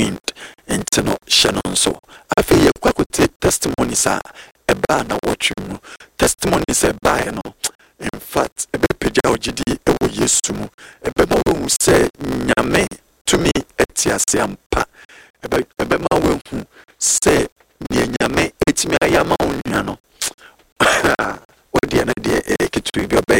wind nti no hye no nso afi ye kwakote testimonies a eba na watchmu testimonies eba no in fact ebe peja ogidi ewo Yesu mu ebe ma wo hu se nyame tumi etiase ampa ebe ma wo hu se ne nyame etimi ayama onua no odi na de eketu bi